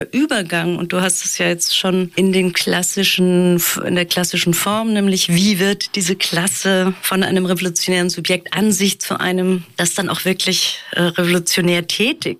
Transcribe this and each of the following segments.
Übergang, und du hast es ja jetzt schon in der klassischen Form, nämlich wie wird diese Klasse von einem revolutionären Subjekt an sich zu einem, das dann auch wirklich revolutionär tätig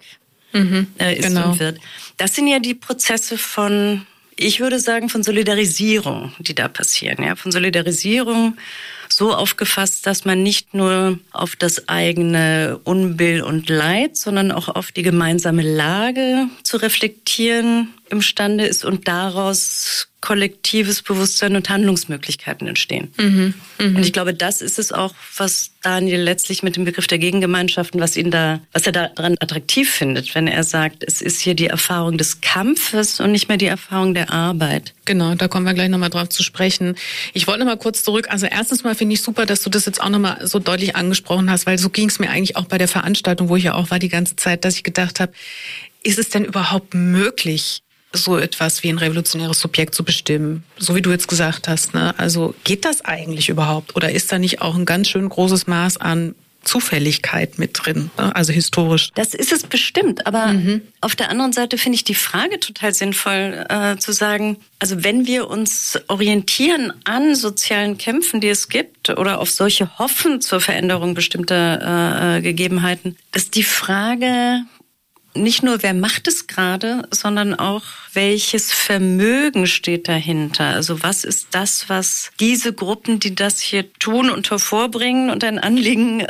ist und wird. Das sind ja die Prozesse von, ich würde sagen, von Solidarisierung, die da passieren. Ja? Von Solidarisierung so aufgefasst, dass man nicht nur auf das eigene Unbill und Leid, sondern auch auf die gemeinsame Lage zu reflektieren imstande ist und daraus kollektives Bewusstsein und Handlungsmöglichkeiten entstehen. Und ich glaube, das ist es auch, was Daniel letztlich mit dem Begriff der Gegengemeinschaften, was er daran attraktiv findet, wenn er sagt, es ist hier die Erfahrung des Kampfes und nicht mehr die Erfahrung der Arbeit. Genau, da kommen wir gleich nochmal drauf zu sprechen. Ich wollte nochmal kurz zurück. Also erstens mal finde ich super, dass du das jetzt auch nochmal so deutlich angesprochen hast, weil so ging es mir eigentlich auch bei der Veranstaltung, wo ich ja auch war die ganze Zeit, dass ich gedacht habe, ist es denn überhaupt möglich, so etwas wie ein revolutionäres Subjekt zu bestimmen, so wie du jetzt gesagt hast, ne? Also geht das eigentlich überhaupt? Oder ist da nicht auch ein ganz schön großes Maß an Zufälligkeit mit drin, ne? Also historisch? Das ist es bestimmt, aber auf der anderen Seite finde ich die Frage total sinnvoll, zu sagen, also wenn wir uns orientieren an sozialen Kämpfen, die es gibt, oder auf solche hoffen zur Veränderung bestimmter Gegebenheiten, ist die Frage nicht nur, wer macht es gerade, sondern auch, welches Vermögen steht dahinter? Also was ist das, was diese Gruppen, die das hier tun und hervorbringen und einem Anliegen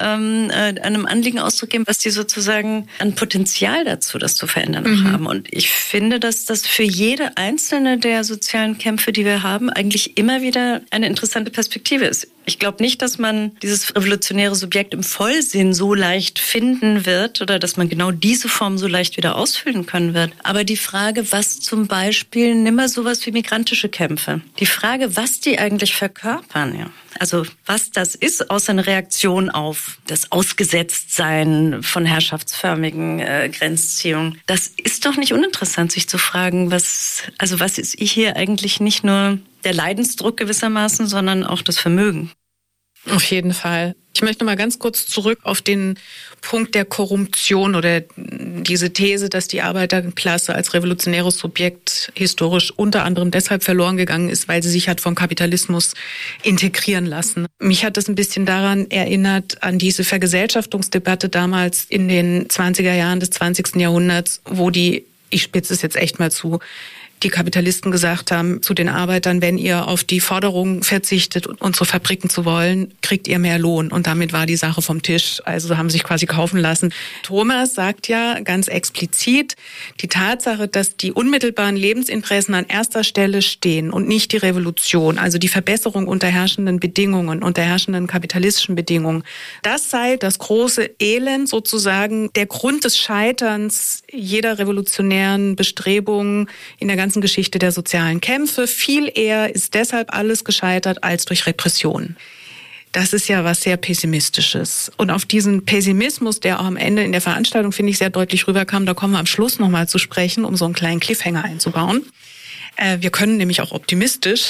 Ausdruck geben, was die sozusagen an Potenzial dazu, das zu verändern, noch haben. Und ich finde, dass das für jede einzelne der sozialen Kämpfe, die wir haben, eigentlich immer wieder eine interessante Perspektive ist. Ich glaube nicht, dass man dieses revolutionäre Subjekt im Vollsinn so leicht finden wird oder dass man genau diese Form so leicht wieder ausfüllen können wird. Aber die Frage, was zum Beispiel, nimm mal sowas wie migrantische Kämpfe. Die Frage, was die eigentlich verkörpern, ja. Also was das ist, außer eine Reaktion auf das Ausgesetztsein von herrschaftsförmigen Grenzziehungen. Das ist doch nicht uninteressant, sich zu fragen, was ist hier eigentlich nicht nur der Leidensdruck gewissermaßen, sondern auch das Vermögen. Auf jeden Fall. Ich möchte noch mal ganz kurz zurück auf den Punkt der Korruption oder diese These, dass die Arbeiterklasse als revolutionäres Subjekt historisch unter anderem deshalb verloren gegangen ist, weil sie sich hat vom Kapitalismus integrieren lassen. Mich hat das ein bisschen daran erinnert, an diese Vergesellschaftungsdebatte damals in den 20er Jahren des 20. Jahrhunderts, wo ich spitze es jetzt echt mal zu, die Kapitalisten gesagt haben zu den Arbeitern, wenn ihr auf die Forderung verzichtet, unsere Fabriken zu wollen, kriegt ihr mehr Lohn. Und damit war die Sache vom Tisch. Also haben sie sich quasi kaufen lassen. Thomas sagt ja ganz explizit, die Tatsache, dass die unmittelbaren Lebensinteressen an erster Stelle stehen und nicht die Revolution, also die Verbesserung unter herrschenden Bedingungen, unter herrschenden kapitalistischen Bedingungen, das sei das große Elend sozusagen, der Grund des Scheiterns jeder revolutionären Bestrebung in der ganzen Geschichte der sozialen Kämpfe. Viel eher ist deshalb alles gescheitert als durch Repression. Das ist ja was sehr Pessimistisches. Und auf diesen Pessimismus, der auch am Ende in der Veranstaltung, finde ich, sehr deutlich rüberkam, da kommen wir am Schluss nochmal zu sprechen, um so einen kleinen Cliffhanger einzubauen. Wir können nämlich auch optimistisch.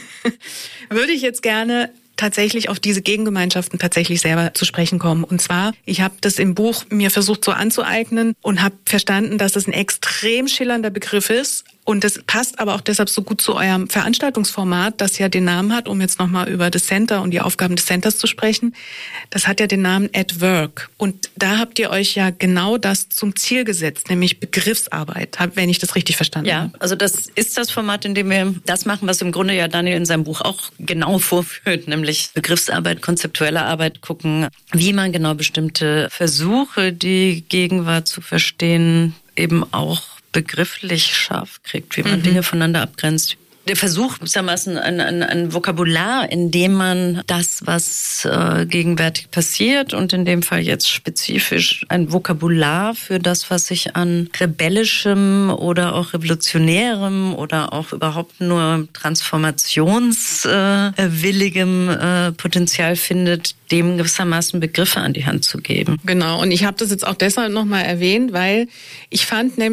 Würde ich jetzt gerne tatsächlich auf diese Gegengemeinschaften tatsächlich selber zu sprechen kommen. Und zwar, ich habe das im Buch mir versucht so anzueignen und habe verstanden, dass es ein extrem schillernder Begriff ist. Und das passt aber auch deshalb so gut zu eurem Veranstaltungsformat, das ja den Namen hat, um jetzt nochmal über das Center und die Aufgaben des Centers zu sprechen. Das hat ja den Namen At Work. Und da habt ihr euch ja genau das zum Ziel gesetzt, nämlich Begriffsarbeit, wenn ich das richtig verstanden habe. Ja, also das ist das Format, in dem wir das machen, was im Grunde ja Daniel in seinem Buch auch genau vorführt, nämlich Begriffsarbeit, konzeptuelle Arbeit, gucken, wie man genau bestimmte Versuche, die Gegenwart zu verstehen, eben auch begrifflich scharf kriegt, wie man Dinge voneinander abgrenzt. Der Versuch, gewissermaßen ein Vokabular, in dem man das, was gegenwärtig passiert und in dem Fall jetzt spezifisch ein Vokabular für das, was sich an rebellischem oder auch revolutionärem oder auch überhaupt nur transformationswilligem Potenzial findet, dem gewissermaßen Begriffe an die Hand zu geben. Genau, und ich habe das jetzt auch deshalb nochmal erwähnt, weil ich fand nämlich,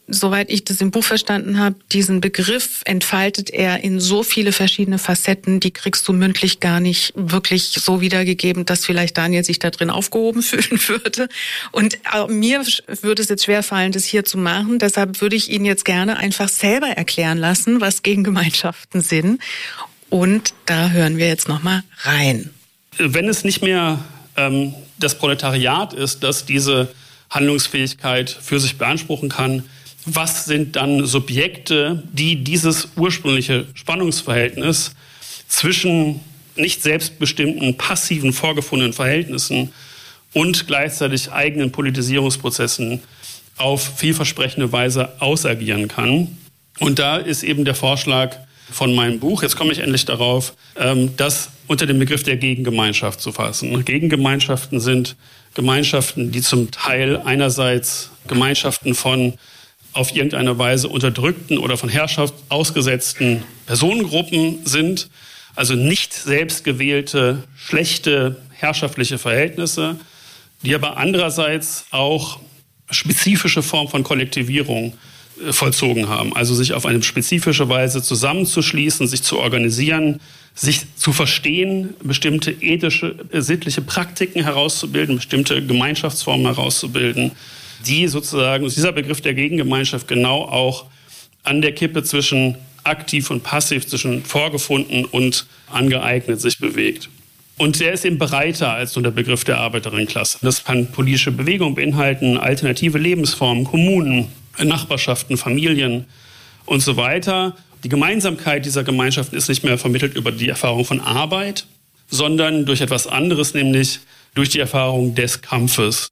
soweit ich das im Buch verstanden habe, diesen Begriff entfaltet er in so viele verschiedene Facetten, die kriegst du mündlich gar nicht wirklich so wiedergegeben, dass vielleicht Daniel sich da drin aufgehoben fühlen würde. Und mir würde es jetzt schwerfallen, das hier zu machen. Deshalb würde ich Ihnen jetzt gerne einfach selber erklären lassen, was Gegengemeinschaften sind. Und da hören wir jetzt nochmal rein. Wenn es nicht mehr das Proletariat ist, das diese Handlungsfähigkeit für sich beanspruchen kann, was sind dann Subjekte, die dieses ursprüngliche Spannungsverhältnis zwischen nicht selbstbestimmten, passiven, vorgefundenen Verhältnissen und gleichzeitig eigenen Politisierungsprozessen auf vielversprechende Weise ausagieren kann? Und da ist eben der Vorschlag von meinem Buch, jetzt komme ich endlich darauf, das unter dem Begriff der Gegengemeinschaft zu fassen. Gegengemeinschaften sind Gemeinschaften, die zum Teil einerseits Gemeinschaften von auf irgendeine Weise unterdrückten oder von Herrschaft ausgesetzten Personengruppen sind, also nicht selbstgewählte, schlechte herrschaftliche Verhältnisse, die aber andererseits auch spezifische Formen von Kollektivierung vollzogen haben, also sich auf eine spezifische Weise zusammenzuschließen, sich zu organisieren, sich zu verstehen, bestimmte ethische, sittliche Praktiken herauszubilden, bestimmte Gemeinschaftsformen herauszubilden, die sozusagen, dieser Begriff der Gegengemeinschaft genau auch an der Kippe zwischen aktiv und passiv, zwischen vorgefunden und angeeignet sich bewegt. Und der ist eben breiter als nur der Begriff der Arbeiterinnenklasse. Das kann politische Bewegungen beinhalten, alternative Lebensformen, Kommunen, Nachbarschaften, Familien und so weiter. Die Gemeinsamkeit dieser Gemeinschaften ist nicht mehr vermittelt über die Erfahrung von Arbeit, sondern durch etwas anderes, nämlich durch die Erfahrung des Kampfes.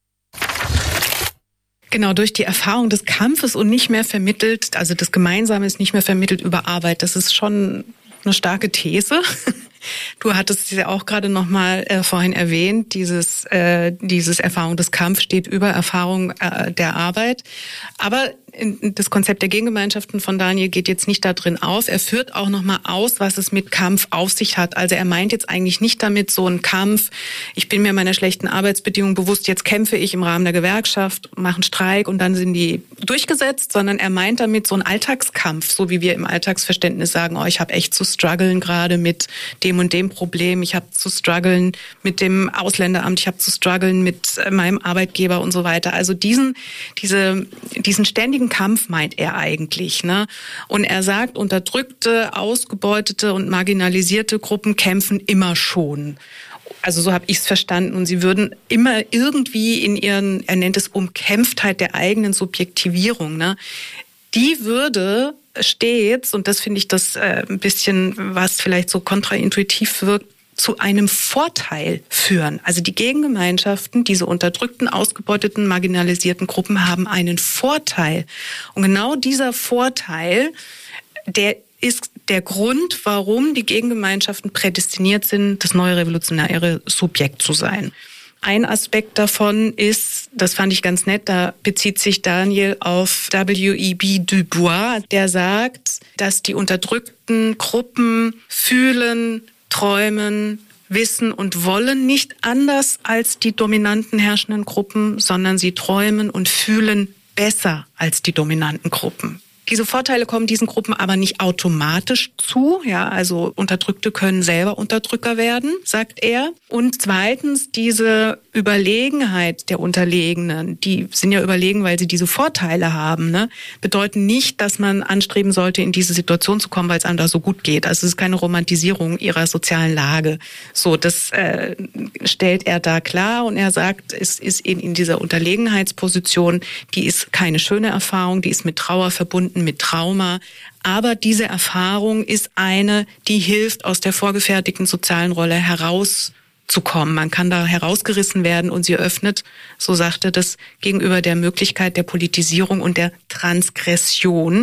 Genau, durch die Erfahrung des Kampfes und nicht mehr vermittelt, also das Gemeinsame ist nicht mehr vermittelt über Arbeit. Das ist schon eine starke These. Du hattest es ja auch gerade noch mal vorhin erwähnt, dieses Erfahrung des Kampfes steht über Erfahrung der Arbeit. Aber das Konzept der Gegengemeinschaften von Daniel geht jetzt nicht da drin auf. Er führt auch noch mal aus, was es mit Kampf auf sich hat. Also er meint jetzt eigentlich nicht damit so einen Kampf, ich bin mir meiner schlechten Arbeitsbedingungen bewusst, jetzt kämpfe ich im Rahmen der Gewerkschaft, mache einen Streik und dann sind die durchgesetzt, sondern er meint damit so einen Alltagskampf, so wie wir im Alltagsverständnis sagen, oh, ich habe echt zu strugglen gerade mit dem und dem Problem, ich habe zu strugglen mit dem Ausländeramt, ich habe zu strugglen mit meinem Arbeitgeber und so weiter. Also diesen ständigen Kampf meint er eigentlich, ne? Und er sagt, unterdrückte, ausgebeutete und marginalisierte Gruppen kämpfen immer schon. Also so habe ich es verstanden. Und sie würden immer irgendwie in ihren, er nennt es Umkämpftheit der eigenen Subjektivierung, ne? Die würde stets, und das finde ich das ein bisschen, was vielleicht so kontraintuitiv wirkt, zu einem Vorteil führen. Also die Gegengemeinschaften, diese unterdrückten, ausgebeuteten, marginalisierten Gruppen haben einen Vorteil. Und genau dieser Vorteil, der ist der Grund, warum die Gegengemeinschaften prädestiniert sind, das neue revolutionäre Subjekt zu sein. Ein Aspekt davon ist, das fand ich ganz nett, da bezieht sich Daniel auf W.E.B. Du Bois, der sagt, dass die unterdrückten Gruppen fühlen, träumen, wissen und wollen nicht anders als die dominanten herrschenden Gruppen, sondern sie träumen und fühlen besser als die dominanten Gruppen. Diese Vorteile kommen diesen Gruppen aber nicht automatisch zu. Ja, also Unterdrückte können selber Unterdrücker werden, sagt er. Und zweitens, diese Überlegenheit der Unterlegenen, die sind ja überlegen, weil sie diese Vorteile haben, ne, bedeuten nicht, dass man anstreben sollte, in diese Situation zu kommen, weil es einem da so gut geht. Also es ist keine Romantisierung ihrer sozialen Lage. So, das stellt er da klar und er sagt, es ist in dieser Unterlegenheitsposition, die ist keine schöne Erfahrung, die ist mit Trauer verbunden, mit Trauma. Aber diese Erfahrung ist eine, die hilft, aus der vorgefertigten sozialen Rolle herauszukommen. Man kann da herausgerissen werden und sie öffnet, so sagte das, gegenüber der Möglichkeit der Politisierung und der Transgression.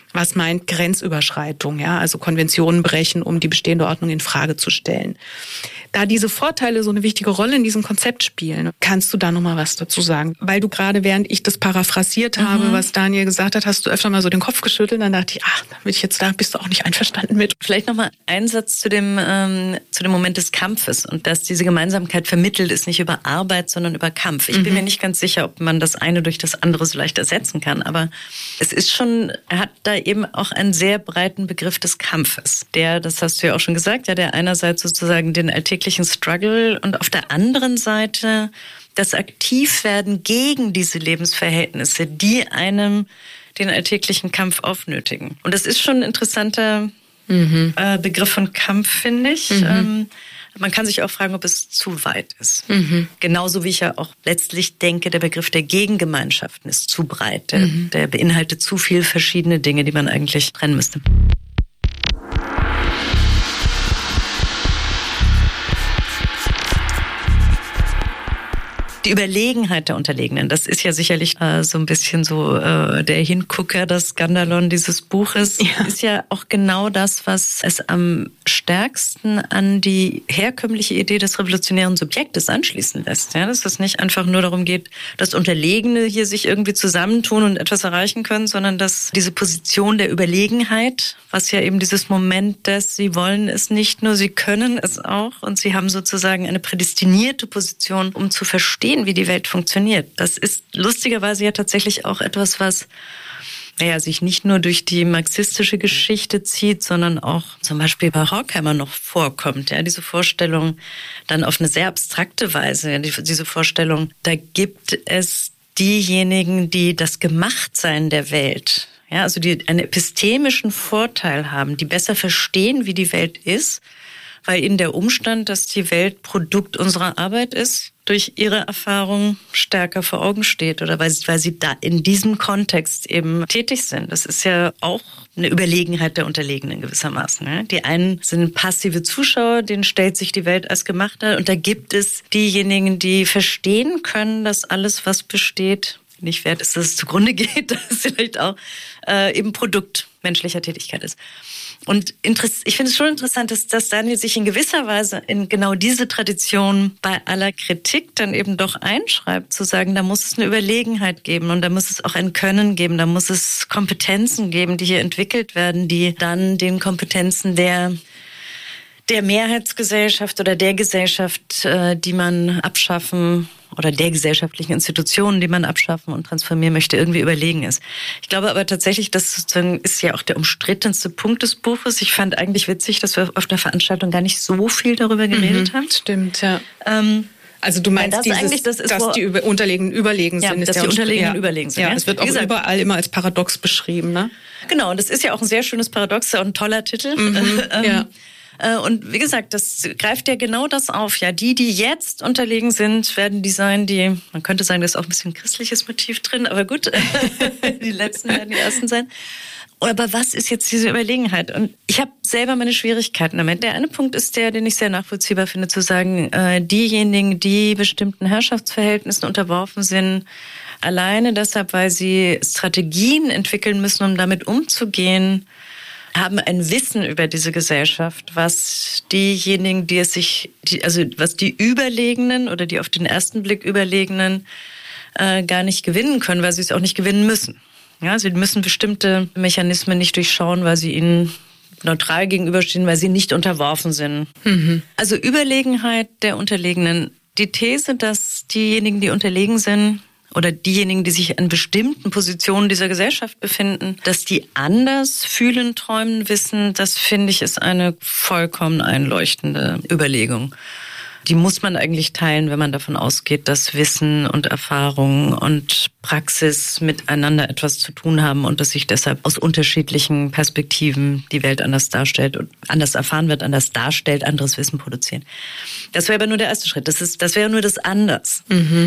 was meint Grenzüberschreitung, ja, also Konventionen brechen, um die bestehende Ordnung in Frage zu stellen. Da diese Vorteile so eine wichtige Rolle in diesem Konzept spielen, kannst du da nochmal was dazu sagen? Weil du gerade, während ich das paraphrasiert habe, was Daniel gesagt hat, hast du öfter mal so den Kopf geschüttelt, dann dachte ich, da bist du auch nicht einverstanden mit. Vielleicht nochmal ein Satz zu dem Moment des Kampfes und dass diese Gemeinsamkeit vermittelt ist, nicht über Arbeit, sondern über Kampf. Ich bin mir nicht ganz sicher, ob man das eine durch das andere so leicht ersetzen kann, aber es ist schon, er hat da eben auch einen sehr breiten Begriff des Kampfes, der, das hast du ja auch schon gesagt, ja, der einerseits sozusagen den alltäglichen Struggle und auf der anderen Seite das Aktivwerden gegen diese Lebensverhältnisse, die einem den alltäglichen Kampf aufnötigen. Und das ist schon ein interessanter Begriff von Kampf, finde ich. Man kann sich auch fragen, ob es zu weit ist. Genauso wie ich ja auch letztlich denke, der Begriff der Gegengemeinschaften ist zu breit. Der beinhaltet zu viele verschiedene Dinge, die man eigentlich trennen müsste. Die Überlegenheit der Unterlegenen, das ist ja sicherlich so ein bisschen so der Hingucker, das Skandalon dieses Buches, ist ja auch genau das, was es am stärksten an die herkömmliche Idee des revolutionären Subjektes anschließen lässt. Ja, dass es nicht einfach nur darum geht, dass Unterlegene hier sich irgendwie zusammentun und etwas erreichen können, sondern dass diese Position der Überlegenheit, was ja eben dieses Moment des, sie wollen es nicht nur, sie können es auch und sie haben sozusagen eine prädestinierte Position, um zu verstehen, wie die Welt funktioniert. Das ist lustigerweise ja tatsächlich auch etwas, was sich nicht nur durch die marxistische Geschichte zieht, sondern auch zum Beispiel bei Horkheimer noch vorkommt. Ja, diese Vorstellung dann auf eine sehr abstrakte Weise, diese Vorstellung, da gibt es diejenigen, die das Gemachtsein der Welt, ja, also die einen epistemischen Vorteil haben, die besser verstehen, wie die Welt ist, weil ihnen der Umstand, dass die Welt Produkt unserer Arbeit ist, durch ihre Erfahrung stärker vor Augen steht oder weil sie da in diesem Kontext eben tätig sind. Das ist ja auch eine Überlegenheit der Unterlegenen gewissermaßen. Ne? Die einen sind passive Zuschauer, denen stellt sich die Welt als gemacht dar und da gibt es diejenigen, die verstehen können, dass alles, was besteht, nicht wert ist, dass es zugrunde geht, dass es vielleicht auch eben Produkt menschlicher Tätigkeit ist. Und ich finde es schon interessant, dass Daniel sich in gewisser Weise in genau diese Tradition bei aller Kritik dann eben doch einschreibt, zu sagen, da muss es eine Überlegenheit geben und da muss es auch ein Können geben, da muss es Kompetenzen geben, die hier entwickelt werden, die dann den Kompetenzen der Mehrheitsgesellschaft oder der Gesellschaft, die man abschaffen oder der gesellschaftlichen Institutionen, die man abschaffen und transformieren möchte, irgendwie überlegen ist. Ich glaube aber tatsächlich, das sozusagen ist ja auch der umstrittenste Punkt des Buches. Ich fand eigentlich witzig, dass wir auf der Veranstaltung gar nicht so viel darüber geredet haben. Stimmt, ja. Also du meinst, dass die Unterlegenen überlegen sind. Dass die Unterlegenen überlegen sind. Ja, das wird auch überall immer als Paradox beschrieben, ne? Genau, und das ist ja auch ein sehr schönes Paradox und ein toller Titel. Ja. Und wie gesagt, das greift ja genau das auf. Ja, die jetzt unterlegen sind, werden die sein, die, man könnte sagen, da ist auch ein bisschen christliches Motiv drin, aber gut, die Letzten werden die Ersten sein. Aber was ist jetzt diese Überlegenheit? Und ich habe selber meine Schwierigkeiten damit. Der eine Punkt ist der, den ich sehr nachvollziehbar finde, zu sagen, diejenigen, die bestimmten Herrschaftsverhältnissen unterworfen sind, alleine deshalb, weil sie Strategien entwickeln müssen, um damit umzugehen, haben ein Wissen über diese Gesellschaft, was diejenigen, was die Überlegenen oder die auf den ersten Blick Überlegenen gar nicht gewinnen können, weil sie es auch nicht gewinnen müssen. Ja, sie müssen bestimmte Mechanismen nicht durchschauen, weil sie ihnen neutral gegenüberstehen, weil sie nicht unterworfen sind. Also Überlegenheit der Unterlegenen. Die These, dass diejenigen, die unterlegen sind, oder diejenigen, die sich in bestimmten Positionen dieser Gesellschaft befinden, dass die anders fühlen, träumen, wissen, das finde ich ist eine vollkommen einleuchtende Überlegung. Die muss man eigentlich teilen, wenn man davon ausgeht, dass Wissen und Erfahrung und Praxis miteinander etwas zu tun haben und dass sich deshalb aus unterschiedlichen Perspektiven die Welt anders darstellt und anders erfahren wird, anders darstellt, anderes Wissen produziert. Das wäre aber nur der erste Schritt. Das wäre nur das Anders.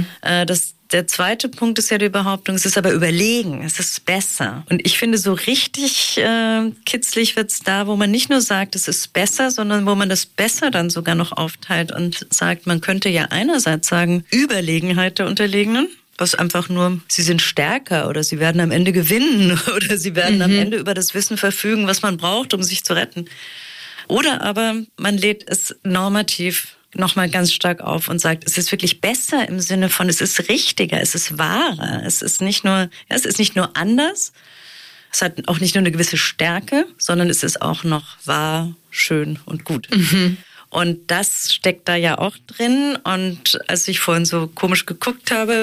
Der zweite Punkt ist ja die Behauptung, es ist aber überlegen, es ist besser. Und ich finde, so richtig kitzlig wird's da, wo man nicht nur sagt, es ist besser, sondern wo man das besser dann sogar noch aufteilt und sagt, man könnte ja einerseits sagen, Überlegenheit der Unterlegenen, was einfach nur, sie sind stärker oder sie werden am Ende gewinnen oder sie werden am Ende über das Wissen verfügen, was man braucht, um sich zu retten. Oder aber man lädt es normativ nochmal ganz stark auf und sagt, es ist wirklich besser im Sinne von, es ist richtiger, es ist wahrer, es ist nicht nur anders, es hat auch nicht nur eine gewisse Stärke, sondern es ist auch noch wahr, schön und gut. Und das steckt da ja auch drin. Und als ich vorhin so komisch geguckt habe,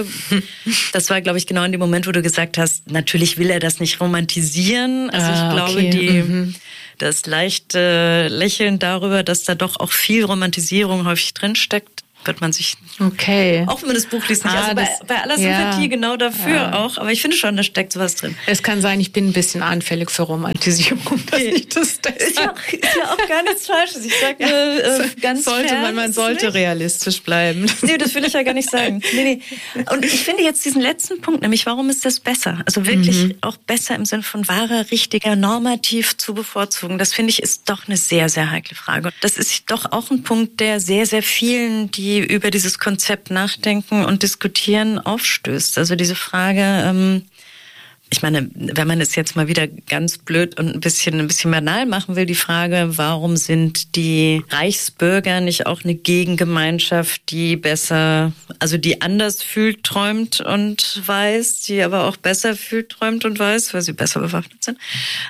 das war, glaube ich, genau in dem Moment, wo du gesagt hast, natürlich will er das nicht romantisieren. Also ich glaube, das leichte Lächeln darüber, dass da doch auch viel Romantisierung häufig drinsteckt, wird man sich, auch wenn man das Buch liest, nicht. Also bei aller Sympathie genau dafür auch. Aber ich finde schon, da steckt sowas drin. Es kann sein, ich bin ein bisschen anfällig für Romantisierung. Dass ich das ist ja auch gar nichts Falsches. Ich sage ganz fair, man sollte realistisch bleiben. Nee, das will ich ja gar nicht sagen. Nee. Und ich finde jetzt diesen letzten Punkt, nämlich warum ist das besser? Also wirklich auch besser im Sinne von wahrer, richtiger, normativ zu bevorzugen. Das finde ich ist doch eine sehr, sehr heikle Frage. Das ist doch auch ein Punkt, der sehr, sehr vielen, die über dieses Konzept nachdenken und diskutieren, aufstößt. Also diese Frage, ich meine, wenn man es jetzt mal wieder ganz blöd und ein bisschen banal machen will, die Frage, warum sind die Reichsbürger nicht auch eine Gegengemeinschaft, die besser, also die anders fühlt, träumt und weiß, die aber auch besser fühlt, träumt und weiß, weil sie besser bewaffnet sind?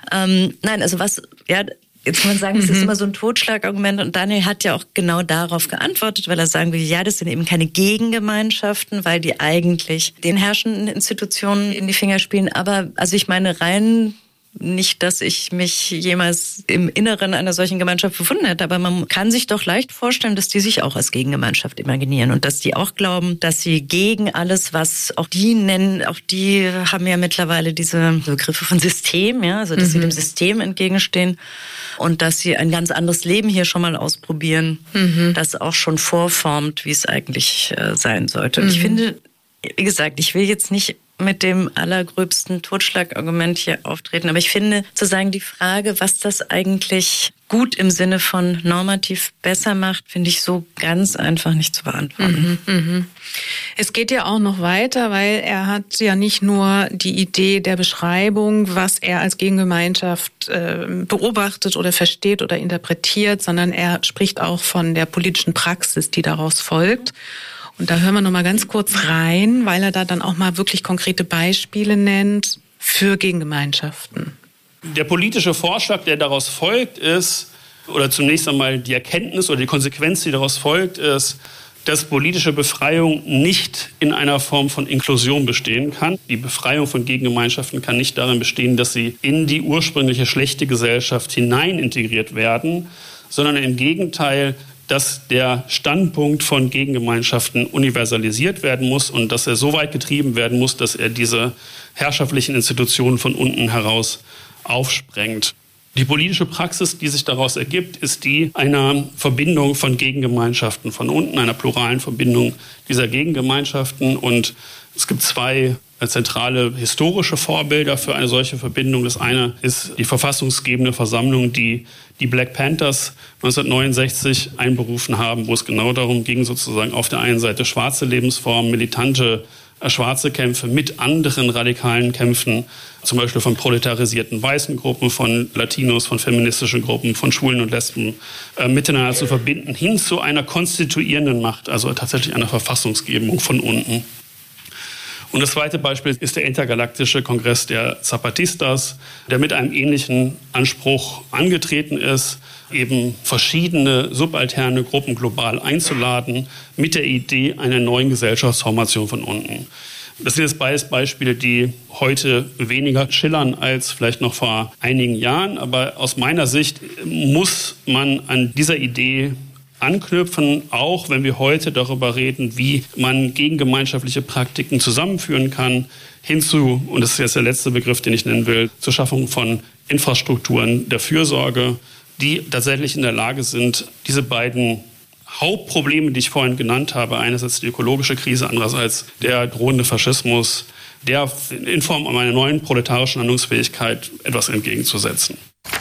Nein, also was, jetzt kann man sagen, es ist immer so ein Totschlagargument und Daniel hat ja auch genau darauf geantwortet, weil er sagen will, ja, das sind eben keine Gegengemeinschaften, weil die eigentlich den herrschenden Institutionen in die Finger spielen. Aber also ich meine rein nicht, dass ich mich jemals im Inneren einer solchen Gemeinschaft befunden hätte, aber man kann sich doch leicht vorstellen, dass die sich auch als Gegengemeinschaft imaginieren und dass die auch glauben, dass sie gegen alles, was auch die nennen, auch die haben ja mittlerweile diese Begriffe von System, ja, also dass sie dem System entgegenstehen und dass sie ein ganz anderes Leben hier schon mal ausprobieren, das auch schon vorformt, wie es eigentlich sein sollte. Und ich finde, wie gesagt, ich will jetzt nicht mit dem allergröbsten Totschlagargument hier auftreten. Aber ich finde, zu sagen, die Frage, was das eigentlich gut im Sinne von normativ besser macht, finde ich so ganz einfach nicht zu beantworten. Es geht ja auch noch weiter, weil er hat ja nicht nur die Idee der Beschreibung, was er als Gegengemeinschaft beobachtet oder versteht oder interpretiert, sondern er spricht auch von der politischen Praxis, die daraus folgt. Und da hören wir noch mal ganz kurz rein, weil er da dann auch mal wirklich konkrete Beispiele nennt für Gegengemeinschaften. Der politische Vorschlag, der daraus folgt, ist, oder zunächst einmal die Erkenntnis oder die Konsequenz, die daraus folgt, ist, dass politische Befreiung nicht in einer Form von Inklusion bestehen kann. Die Befreiung von Gegengemeinschaften kann nicht darin bestehen, dass sie in die ursprüngliche schlechte Gesellschaft hinein integriert werden, sondern im Gegenteil, dass der Standpunkt von Gegengemeinschaften universalisiert werden muss und dass er so weit getrieben werden muss, dass er diese herrschaftlichen Institutionen von unten heraus aufsprengt. Die politische Praxis, die sich daraus ergibt, ist die einer Verbindung von Gegengemeinschaften von unten, einer pluralen Verbindung dieser Gegengemeinschaften. Und es gibt zwei zentrale historische Vorbilder für eine solche Verbindung. Das eine ist die verfassungsgebende Versammlung, die Black Panthers 1969 einberufen haben, wo es genau darum ging, sozusagen auf der einen Seite schwarze Lebensformen, militante schwarze Kämpfe mit anderen radikalen Kämpfen, zum Beispiel von proletarisierten weißen Gruppen, von Latinos, von feministischen Gruppen, von Schwulen und Lesben, miteinander zu verbinden, hin zu einer konstituierenden Macht, also tatsächlich einer Verfassungsgebung von unten. Und das zweite Beispiel ist der Intergalaktische Kongress der Zapatistas, der mit einem ähnlichen Anspruch angetreten ist, eben verschiedene subalterne Gruppen global einzuladen, mit der Idee einer neuen Gesellschaftsformation von unten. Das sind jetzt beides Beispiele, die heute weniger schillern als vielleicht noch vor einigen Jahren. Aber aus meiner Sicht muss man an dieser Idee anknüpfen, auch wenn wir heute darüber reden, wie man gegengemeinschaftliche Praktiken zusammenführen kann, hinzu, und das ist jetzt der letzte Begriff, den ich nennen will, zur Schaffung von Infrastrukturen der Fürsorge, die tatsächlich in der Lage sind, diese beiden Hauptprobleme, die ich vorhin genannt habe, einerseits die ökologische Krise, andererseits der drohende Faschismus, der in Form einer neuen proletarischen Handlungsfähigkeit etwas entgegenzusetzen.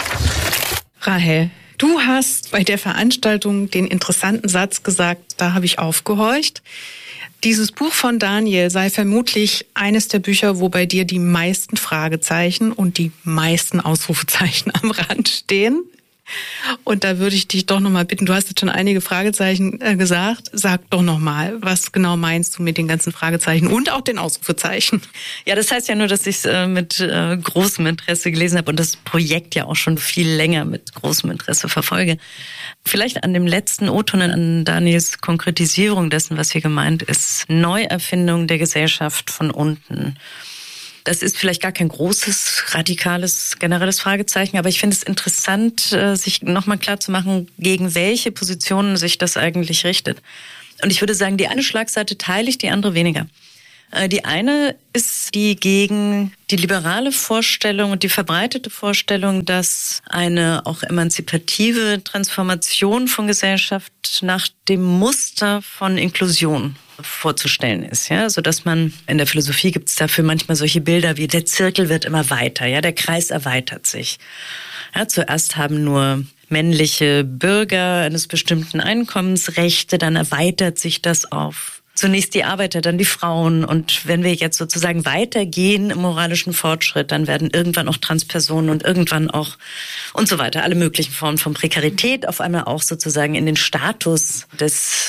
Rahel, du hast bei der Veranstaltung den interessanten Satz gesagt, da habe ich aufgehorcht. Dieses Buch von Daniel sei vermutlich eines der Bücher, wo bei dir die meisten Fragezeichen und die meisten Ausrufezeichen am Rand stehen. Und da würde ich dich doch nochmal bitten, du hast jetzt schon einige Fragezeichen gesagt, sag doch nochmal, was genau meinst du mit den ganzen Fragezeichen und auch den Ausrufezeichen? Ja, das heißt ja nur, dass ich es mit großem Interesse gelesen habe und das Projekt ja auch schon viel länger mit großem Interesse verfolge. Vielleicht an dem letzten O-Ton, an Daniels Konkretisierung dessen, was hier gemeint ist, Neuerfindung der Gesellschaft von unten. Das ist vielleicht gar kein großes, radikales, generelles Fragezeichen, aber ich finde es interessant, sich nochmal klarzumachen, gegen welche Positionen sich das eigentlich richtet. Und ich würde sagen, die eine Schlagseite teile ich, die andere weniger. Die eine ist die gegen die liberale Vorstellung und die verbreitete Vorstellung, dass eine auch emanzipative Transformation von Gesellschaft nach dem Muster von Inklusion vorzustellen ist, ja, so dass man in der Philosophie gibt es dafür manchmal solche Bilder wie der Zirkel wird immer weiter, ja, der Kreis erweitert sich. Ja, zuerst haben nur männliche Bürger eines bestimmten Einkommens Rechte, dann erweitert sich das auf zunächst die Arbeiter, dann die Frauen. Und wenn wir jetzt sozusagen weitergehen im moralischen Fortschritt, dann werden irgendwann auch Transpersonen und irgendwann auch und so weiter, alle möglichen Formen von Prekarität auf einmal auch sozusagen in den Status des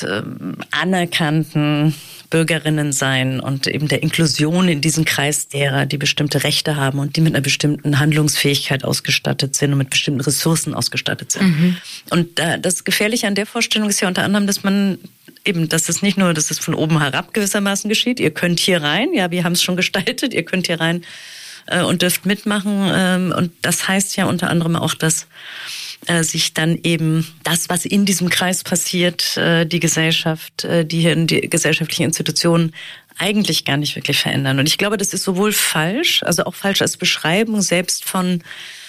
anerkannten Bürgerinnen sein und eben der Inklusion in diesen Kreis derer, die bestimmte Rechte haben und die mit einer bestimmten Handlungsfähigkeit ausgestattet sind und mit bestimmten Ressourcen ausgestattet sind. Mhm. Und das Gefährliche an der Vorstellung ist ja unter anderem, dass man eben, dass es nicht nur, dass es von oben herab gewissermaßen geschieht. Ihr könnt hier rein, ja, wir haben es schon gestaltet, ihr könnt hier rein und dürft mitmachen. Und das heißt ja unter anderem auch, dass sich dann eben das, was in diesem Kreis passiert, die Gesellschaft, die gesellschaftlichen Institutionen eigentlich gar nicht wirklich verändern. Und ich glaube, das ist sowohl falsch, also auch falsch als Beschreibung selbst von,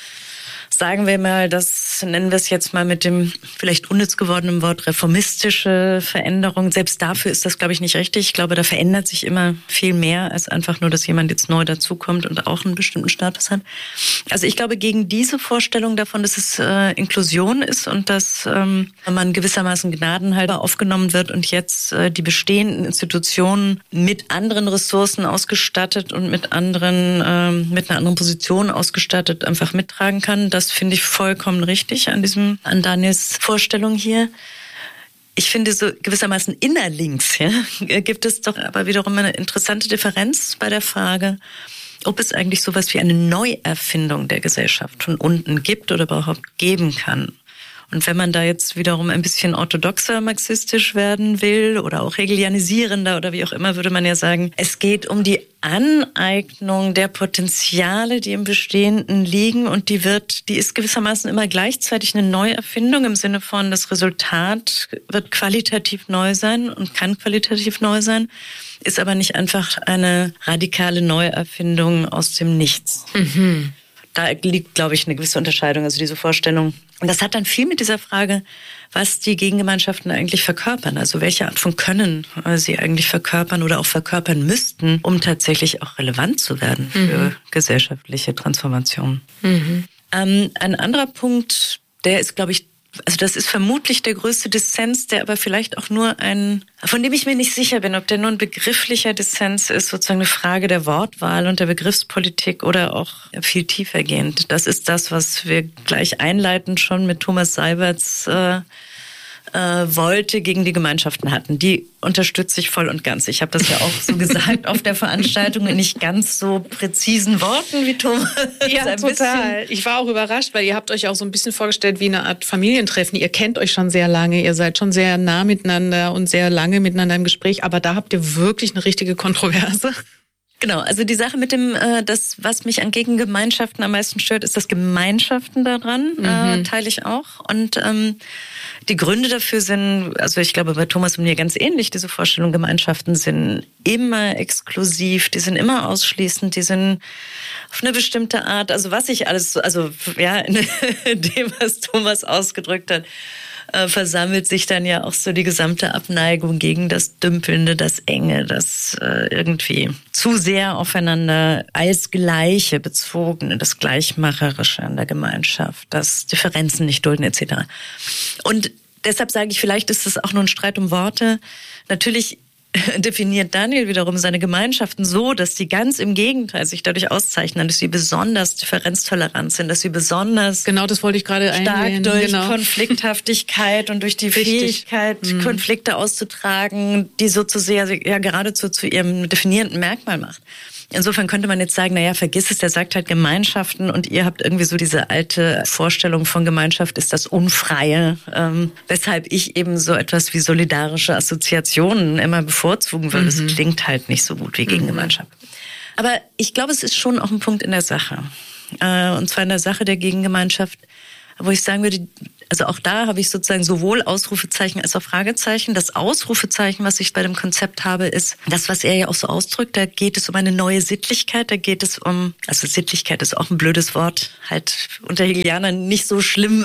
sagen wir mal, das nennen wir es jetzt mal mit dem vielleicht unnütz gewordenen Wort reformistische Veränderung. Selbst dafür ist das, glaube ich, nicht richtig. Ich glaube, da verändert sich immer viel mehr als einfach nur, dass jemand jetzt neu dazukommt und auch einen bestimmten Status hat. Also ich glaube, gegen diese Vorstellung davon, dass es Inklusion ist und dass man gewissermaßen gnadenhalber aufgenommen wird und jetzt die bestehenden Institutionen mit anderen Ressourcen ausgestattet und mit einer anderen Position ausgestattet einfach mittragen kann, das finde ich vollkommen richtig an Daniels Vorstellung hier. Ich finde so gewissermaßen innerlinks, ja, gibt es doch aber wiederum eine interessante Differenz bei der Frage, ob es eigentlich sowas wie eine Neuerfindung der Gesellschaft von unten gibt oder überhaupt geben kann. Und wenn man da jetzt wiederum ein bisschen orthodoxer marxistisch werden will oder auch hegelianisierender oder wie auch immer, würde man ja sagen, es geht um die Aneignung der Potenziale, die im Bestehenden liegen und die ist gewissermaßen immer gleichzeitig eine Neuerfindung im Sinne von, das Resultat wird qualitativ neu sein und kann qualitativ neu sein, ist aber nicht einfach eine radikale Neuerfindung aus dem Nichts. Mhm. Da liegt, glaube ich, eine gewisse Unterscheidung, also diese Vorstellung. Und das hat dann viel mit dieser Frage, was die Gegengemeinschaften eigentlich verkörpern, also welche Art von Können sie eigentlich verkörpern oder auch verkörpern müssten, um tatsächlich auch relevant zu werden für gesellschaftliche Transformationen. Mhm. Ein anderer Punkt, der ist, glaube ich, also das ist vermutlich der größte Dissens, der aber vielleicht auch nur von dem ich mir nicht sicher bin, ob der nur ein begrifflicher Dissens ist, sozusagen eine Frage der Wortwahl und der Begriffspolitik oder auch viel tiefergehend. Das ist das, was wir gleich einleitend schon mit Thomas Seiberts Wolte gegen die Gemeinschaften hatten. Die unterstütze ich voll und ganz. Ich habe das ja auch so gesagt auf der Veranstaltung in nicht ganz so präzisen Worten wie Thomas. Ja, total. Ich war auch überrascht, weil ihr habt euch auch so ein bisschen vorgestellt wie eine Art Familientreffen. Ihr kennt euch schon sehr lange, ihr seid schon sehr nah miteinander und sehr lange miteinander im Gespräch, aber da habt ihr wirklich eine richtige Kontroverse. Genau, also die Sache mit dem, das, was mich an Gegengemeinschaften am meisten stört, ist das Gemeinschaften daran, teile ich auch. Und die Gründe dafür sind, also ich glaube bei Thomas und mir ganz ähnlich, diese Vorstellung, Gemeinschaften sind immer exklusiv, die sind immer ausschließend, die sind auf eine bestimmte Art, also was ich alles, also ja, in dem, was Thomas ausgedrückt hat, versammelt sich dann ja auch so die gesamte Abneigung gegen das Dümpelnde, das Enge, das irgendwie zu sehr aufeinander als Gleiche bezogene, das Gleichmacherische an der Gemeinschaft, das Differenzen nicht dulden etc. Und deshalb sage ich, vielleicht ist es auch nur ein Streit um Worte. Natürlich definiert Daniel wiederum seine Gemeinschaften so, dass die ganz im Gegenteil sich dadurch auszeichnen, dass sie besonders differenztolerant sind, dass sie besonders genau, das wollte ich gerade stark durch Konflikthaftigkeit und durch die Fähigkeit, Konflikte auszutragen, die so zu sehr ja geradezu zu ihrem definierenden Merkmal macht. Insofern könnte man jetzt sagen, naja, vergiss es, der sagt halt Gemeinschaften und ihr habt irgendwie so diese alte Vorstellung von Gemeinschaft ist das Unfreie, weshalb ich eben so etwas wie solidarische Assoziationen immer bevorzugen würde. Das klingt halt nicht so gut wie Gegengemeinschaft. Aber ich glaube, es ist schon auch ein Punkt in der Sache. Und zwar in der Sache der Gegengemeinschaft, wo ich sagen würde, also auch da habe ich sozusagen sowohl Ausrufezeichen als auch Fragezeichen. Das Ausrufezeichen, was ich bei dem Konzept habe, ist das, was er ja auch so ausdrückt. Da geht es um eine neue Sittlichkeit. Da geht es um, also Sittlichkeit ist auch ein blödes Wort, halt unter Hegelianern nicht so schlimm,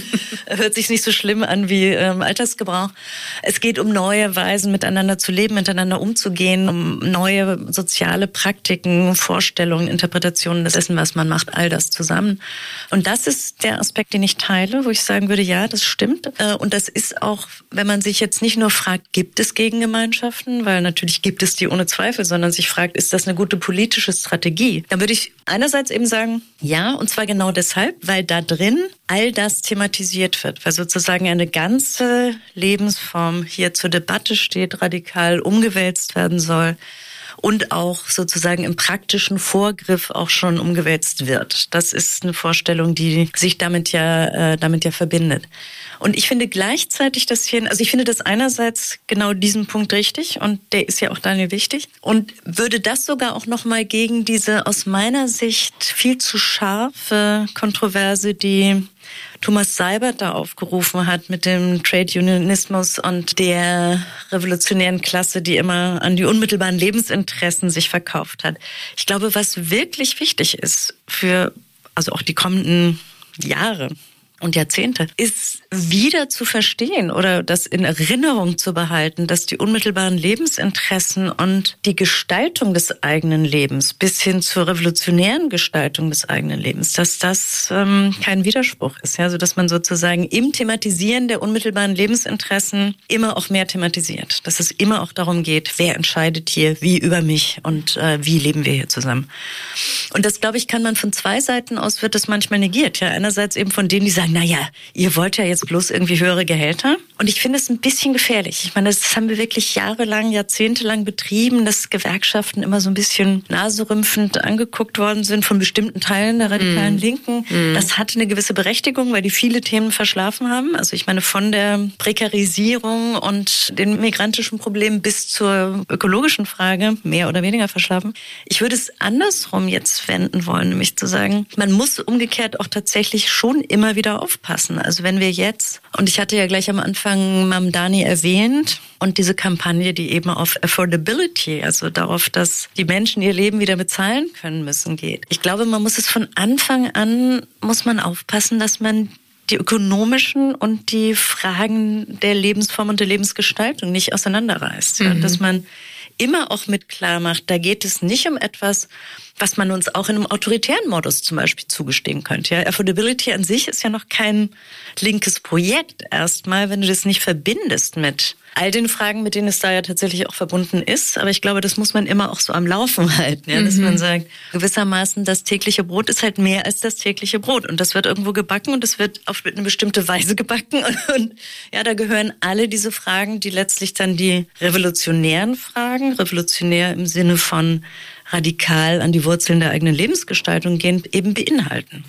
hört sich nicht so schlimm an wie Alltagsgebrauch. Es geht um neue Weisen, miteinander zu leben, miteinander umzugehen, um neue soziale Praktiken, Vorstellungen, Interpretationen dessen, was man macht, all das zusammen. Und das ist der Aspekt, den ich teile, wo ich sagen würde, ja, das stimmt. Und das ist auch, wenn man sich jetzt nicht nur fragt, gibt es Gegengemeinschaften, weil natürlich gibt es die ohne Zweifel, sondern sich fragt, ist das eine gute politische Strategie? Dann würde ich einerseits eben sagen, ja, und zwar genau deshalb, weil da drin all das thematisiert wird, weil sozusagen eine ganze Lebensform hier zur Debatte steht, radikal umgewälzt werden soll. Und auch sozusagen im praktischen Vorgriff auch schon umgewälzt wird. Das ist eine Vorstellung, die sich damit ja verbindet. Und ich finde gleichzeitig das hier, also ich finde das einerseits genau diesen Punkt richtig und der ist ja auch Daniel wichtig und würde das sogar auch nochmal gegen diese aus meiner Sicht viel zu scharfe Kontroverse, die Thomas Seibert da aufgerufen hat mit dem Trade Unionismus und der revolutionären Klasse, die immer an die unmittelbaren Lebensinteressen sich verkauft hat. Ich glaube, was wirklich wichtig ist für also auch die kommenden Jahre und Jahrzehnte, ist wieder zu verstehen oder das in Erinnerung zu behalten, dass die unmittelbaren Lebensinteressen und die Gestaltung des eigenen Lebens bis hin zur revolutionären Gestaltung des eigenen Lebens, dass das kein Widerspruch ist. Ja? Also dass man sozusagen im Thematisieren der unmittelbaren Lebensinteressen immer auch mehr thematisiert. Dass es immer auch darum geht, wer entscheidet hier wie über mich und wie leben wir hier zusammen. Und das, glaube ich, kann man von zwei Seiten aus, wird das manchmal negiert. Ja? Einerseits eben von denen, die sagen, naja, ihr wollt ja jetzt bloß irgendwie höhere Gehälter. Und ich finde es ein bisschen gefährlich. Ich meine, das haben wir wirklich jahrelang, jahrzehntelang betrieben, dass Gewerkschaften immer so ein bisschen naserümpfend angeguckt worden sind von bestimmten Teilen der radikalen Linken. Das hatte eine gewisse Berechtigung, weil die viele Themen verschlafen haben. Also ich meine, von der Prekarisierung und den migrantischen Problemen bis zur ökologischen Frage, mehr oder weniger verschlafen. Ich würde es andersrum jetzt wenden wollen, nämlich zu sagen, man muss umgekehrt auch tatsächlich schon immer wieder aufpassen. Also wenn wir jetzt, und ich hatte ja gleich am Anfang Mamdani erwähnt, und diese Kampagne, die eben auf Affordability, also darauf, dass die Menschen ihr Leben wieder bezahlen können müssen, geht. Ich glaube, man muss es von Anfang an, muss man aufpassen, dass man die ökonomischen und die Fragen der Lebensform und der Lebensgestaltung nicht auseinanderreißt. Ja? Dass man immer auch mit klar macht, da geht es nicht um etwas, was man uns auch in einem autoritären Modus zum Beispiel zugestehen könnte. Ja, Affordability an sich ist ja noch kein linkes Projekt erstmal, wenn du das nicht verbindest mit all den Fragen, mit denen es da ja tatsächlich auch verbunden ist. Aber ich glaube, das muss man immer auch so am Laufen halten. Ja? Dass man sagt, gewissermaßen das tägliche Brot ist halt mehr als das tägliche Brot. Und das wird irgendwo gebacken und das wird auf eine bestimmte Weise gebacken. Und ja, da gehören alle diese Fragen, die letztlich dann die revolutionären Fragen, revolutionär im Sinne von radikal an die Wurzeln der eigenen Lebensgestaltung gehen, eben beinhalten.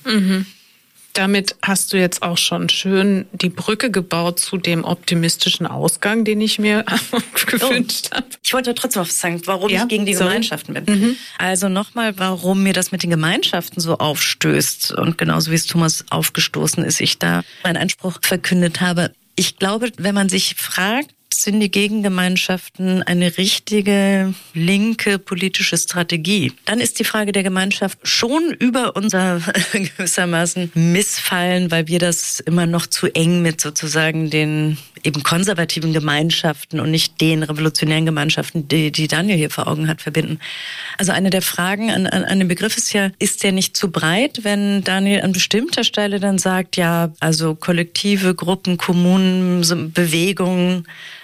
Damit hast du jetzt auch schon schön die Brücke gebaut zu dem optimistischen Ausgang, den ich mir gewünscht habe. Ich wollte trotzdem was sagen, warum ich gegen die Gemeinschaften bin. Also nochmal, warum mir das mit den Gemeinschaften so aufstößt und genauso wie es Thomas aufgestoßen ist, ich da meinen Anspruch verkündet habe. Ich glaube, wenn man sich fragt, sind die Gegengemeinschaften eine richtige linke politische Strategie, dann ist die Frage der Gemeinschaft schon über unser gewissermaßen Missfallen, weil wir das immer noch zu eng mit sozusagen den eben konservativen Gemeinschaften und nicht den revolutionären Gemeinschaften, die Daniel hier vor Augen hat, verbinden. Also eine der Fragen an den Begriff ist ja, ist der nicht zu breit, wenn Daniel an bestimmter Stelle dann sagt, ja, also kollektive Gruppen, Kommunen, Bewegungen.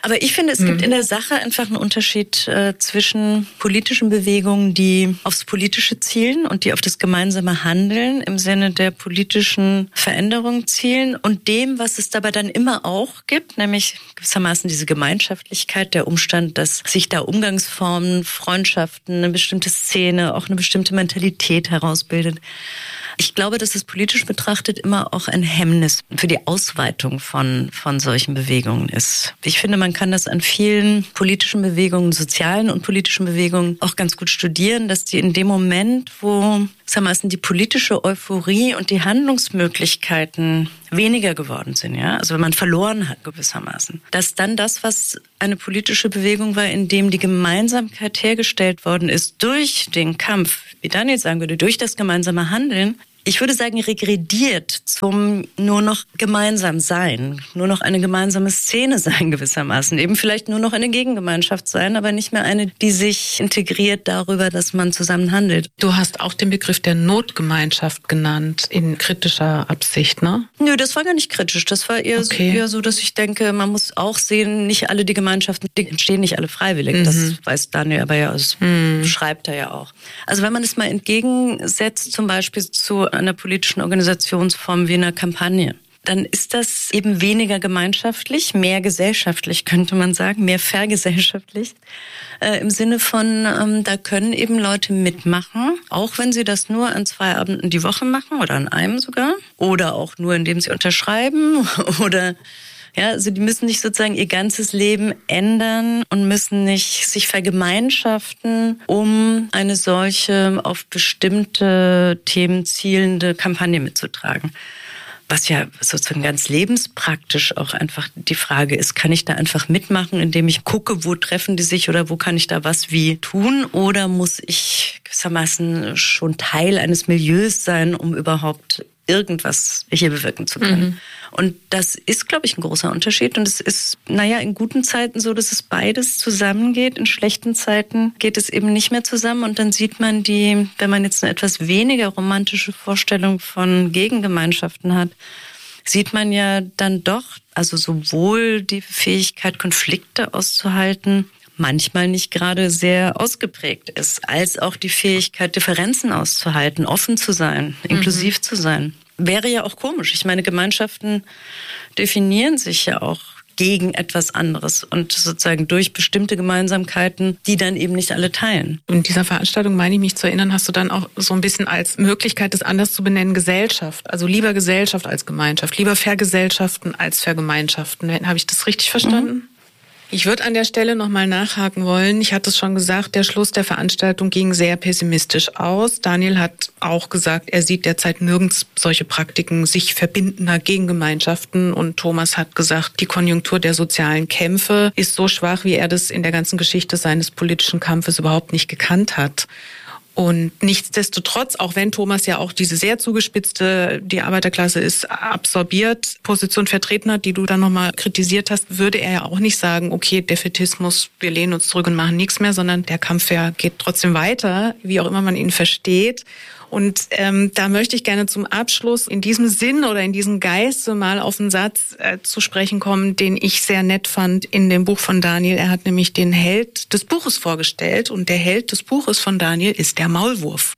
Aber ich finde, es gibt in der Sache einfach einen Unterschied zwischen politischen Bewegungen, die aufs Politische zielen und die auf das gemeinsame Handeln im Sinne der politischen Veränderung zielen und dem, was es dabei dann immer auch gibt, nämlich gewissermaßen diese Gemeinschaftlichkeit, der Umstand, dass sich da Umgangsformen, Freundschaften, eine bestimmte Szene, auch eine bestimmte Mentalität herausbildet. Ich glaube, dass es politisch betrachtet immer auch ein Hemmnis für die Ausweitung von solchen Bewegungen ist. Ich finde, man kann das an vielen politischen Bewegungen, sozialen und politischen Bewegungen auch ganz gut studieren, dass die in dem Moment, wo die politische Euphorie und die Handlungsmöglichkeiten weniger geworden sind, ja, also wenn man verloren hat gewissermaßen, dass dann das, was eine politische Bewegung war, in dem die Gemeinsamkeit hergestellt worden ist durch den Kampf, wie Daniel sagen würde, durch das gemeinsame Handeln, ich würde sagen, regrediert zum nur noch gemeinsam sein, nur noch eine gemeinsame Szene sein gewissermaßen, eben vielleicht nur noch eine Gegengemeinschaft sein, aber nicht mehr eine, die sich integriert darüber, dass man zusammen handelt. Du hast auch den Begriff der Notgemeinschaft genannt, in kritischer Absicht, ne? Nö, das war gar nicht kritisch. Das war eher so, dass ich denke, man muss auch sehen, nicht alle die Gemeinschaften, die entstehen nicht alle freiwillig. Das weiß Daniel aber ja, das schreibt er ja auch. Also wenn man es mal entgegensetzt, zum Beispiel zu einer politischen Organisationsform wie einer Kampagne, dann ist das eben weniger gemeinschaftlich, mehr gesellschaftlich, könnte man sagen, mehr vergesellschaftlicht. Im Sinne von, da können eben Leute mitmachen, auch wenn sie das nur an 2 Abenden die Woche machen oder an einem sogar. Oder auch nur, indem sie unterschreiben oder... Ja, also die müssen nicht sozusagen ihr ganzes Leben ändern und müssen nicht sich vergemeinschaften, um eine solche auf bestimmte Themen zielende Kampagne mitzutragen. Was ja sozusagen ganz lebenspraktisch auch einfach die Frage ist, kann ich da einfach mitmachen, indem ich gucke, wo treffen die sich oder wo kann ich da was wie tun? Oder muss ich gewissermaßen schon Teil eines Milieus sein, um überhaupt irgendwas hier bewirken zu können. Und das ist, glaube ich, ein großer Unterschied. Und es ist, in guten Zeiten so, dass es beides zusammengeht. In schlechten Zeiten geht es eben nicht mehr zusammen. Und dann sieht man wenn man jetzt eine etwas weniger romantische Vorstellung von Gegengemeinschaften hat, sieht man ja dann doch, also sowohl die Fähigkeit, Konflikte auszuhalten, manchmal nicht gerade sehr ausgeprägt ist, als auch die Fähigkeit, Differenzen auszuhalten, offen zu sein, inklusiv zu sein. Wäre ja auch komisch. Ich meine, Gemeinschaften definieren sich ja auch gegen etwas anderes und sozusagen durch bestimmte Gemeinsamkeiten, die dann eben nicht alle teilen. In dieser Veranstaltung, meine ich mich zu erinnern, hast du dann auch so ein bisschen als Möglichkeit, das anders zu benennen, Gesellschaft. Also lieber Gesellschaft als Gemeinschaft, lieber Vergesellschaften als Vergemeinschaften. Habe ich das richtig verstanden? Ich würde an der Stelle nochmal nachhaken wollen. Ich hatte es schon gesagt, der Schluss der Veranstaltung ging sehr pessimistisch aus. Daniel hat auch gesagt, er sieht derzeit nirgends solche Praktiken sich verbindender Gegengemeinschaften. Und Thomas hat gesagt, die Konjunktur der sozialen Kämpfe ist so schwach, wie er das in der ganzen Geschichte seines politischen Kampfes überhaupt nicht gekannt hat. Und nichtsdestotrotz, auch wenn Thomas ja auch diese sehr zugespitzte, die Arbeiterklasse ist absorbiert, Position vertreten hat, die du dann nochmal kritisiert hast, würde er ja auch nicht sagen, okay, Defätismus, wir lehnen uns zurück und machen nichts mehr, sondern der Kampf geht trotzdem weiter, wie auch immer man ihn versteht. Und da möchte ich gerne zum Abschluss in diesem Sinn oder in diesem Geiste mal auf einen Satz zu sprechen kommen, den ich sehr nett fand in dem Buch von Daniel. Er hat nämlich den Held des Buches vorgestellt und der Held des Buches von Daniel ist der Maulwurf.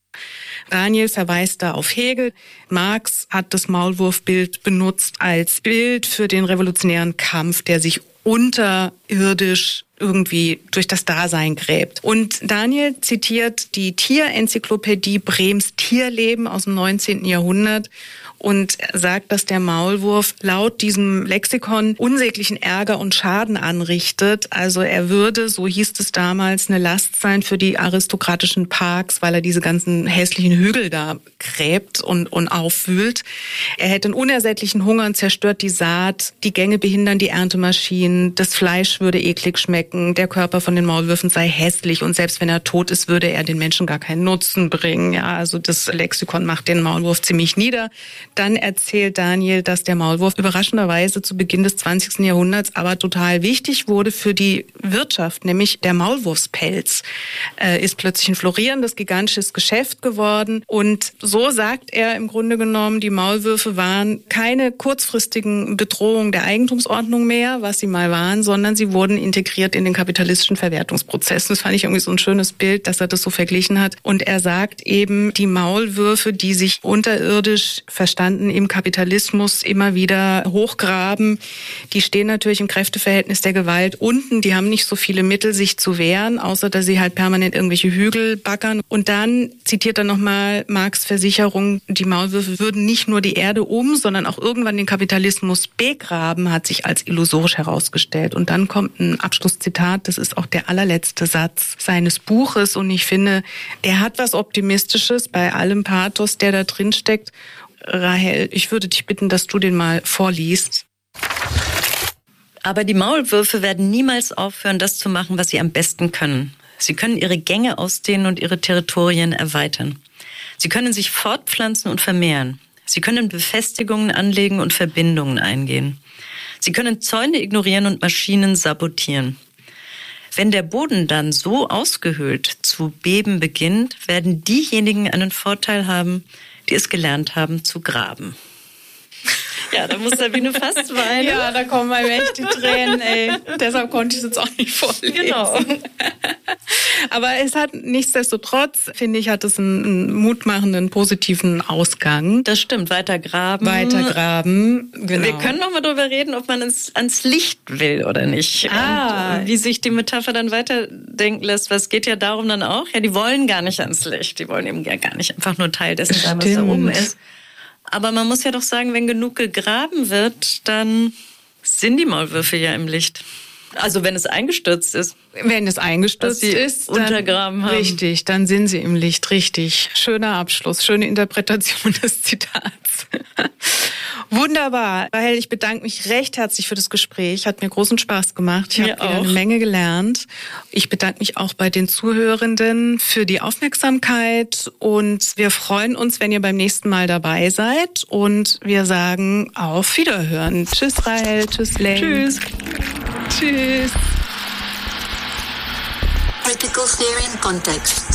Daniel verweist da auf Hegel. Marx hat das Maulwurfbild benutzt als Bild für den revolutionären Kampf, der sich unterirdisch irgendwie durch das Dasein gräbt. Und Daniel zitiert die Tierenzyklopädie Brehms Tierleben aus dem 19. Jahrhundert und sagt, dass der Maulwurf laut diesem Lexikon unsäglichen Ärger und Schaden anrichtet. Also er würde, so hieß es damals, eine Last sein für die aristokratischen Parks, weil er diese ganzen hässlichen Hügel da gräbt und aufwühlt. Er hätte einen unersättlichen Hunger und zerstört die Saat, die Gänge behindern die Erntemaschinen, das Fleisch würde eklig schmecken Flecken, der Körper von den Maulwürfen sei hässlich und selbst wenn er tot ist, würde er den Menschen gar keinen Nutzen bringen. Ja, also das Lexikon macht den Maulwurf ziemlich nieder. Dann erzählt Daniel, dass der Maulwurf überraschenderweise zu Beginn des 20. Jahrhunderts aber total wichtig wurde für die Wirtschaft, nämlich der Maulwurfspelz ist plötzlich ein florierendes, gigantisches Geschäft geworden. Und so sagt er im Grunde genommen, die Maulwürfe waren keine kurzfristigen Bedrohungen der Eigentumsordnung mehr, was sie mal waren, sondern sie wurden integriert in den kapitalistischen Verwertungsprozess. Das fand ich irgendwie so ein schönes Bild, dass er das so verglichen hat. Und er sagt eben, die Maulwürfe, die sich unterirdisch verstanden im Kapitalismus immer wieder hochgraben, die stehen natürlich im Kräfteverhältnis der Gewalt unten. Die haben nicht so viele Mittel, sich zu wehren, außer dass sie halt permanent irgendwelche Hügel baggern. Und dann zitiert er nochmal Marx' Versicherung, die Maulwürfe würden nicht nur die Erde sondern auch irgendwann den Kapitalismus begraben, hat sich als illusorisch herausgestellt. Und dann kommt ein Abschlusszitat, das ist auch der allerletzte Satz seines Buches. Und ich finde, der hat was Optimistisches bei allem Pathos, der da drin steckt. Rahel, ich würde dich bitten, dass du den mal vorliest. Aber die Maulwürfe werden niemals aufhören, das zu machen, was sie am besten können. Sie können ihre Gänge ausdehnen und ihre Territorien erweitern. Sie können sich fortpflanzen und vermehren. Sie können Befestigungen anlegen und Verbindungen eingehen. Sie können Zäune ignorieren und Maschinen sabotieren. Wenn der Boden dann so ausgehöhlt zu beben beginnt, werden diejenigen einen Vorteil haben, die es gelernt haben zu graben. Ja, da muss Sabine fast weinen. Ja, da kommen einem echt die Tränen, ey. Deshalb konnte ich es jetzt auch nicht vorlesen. Genau. Aber es hat nichtsdestotrotz, finde ich, hat es einen mutmachenden, positiven Ausgang. Das stimmt, weiter graben. Genau. Wir können noch mal darüber reden, ob man ans Licht will oder nicht. Und wie sich die Metapher dann weiterdenken lässt. Was geht ja darum dann auch? Ja, die wollen gar nicht ans Licht. Die wollen eben gar nicht einfach nur Teil dessen sein, was da oben ist. Aber man muss ja doch sagen, wenn genug gegraben wird, dann sind die Maulwürfe ja im Licht. Also wenn es eingestürzt ist. Wenn es eingestürzt ist, dann untergraben haben. Richtig, dann sind sie im Licht, richtig. Schöner Abschluss, schöne Interpretation des Zitats. Wunderbar. Rahel, ich bedanke mich recht herzlich für das Gespräch. Hat mir großen Spaß gemacht. Ich habe wieder eine Menge gelernt. Ich bedanke mich auch bei den Zuhörenden für die Aufmerksamkeit. Und wir freuen uns, wenn ihr beim nächsten Mal dabei seid. Und wir sagen auf Wiederhören. Tschüss, Rahel. Tschüss, Len. Tschüss. Tschüss. Critical Theory in Context.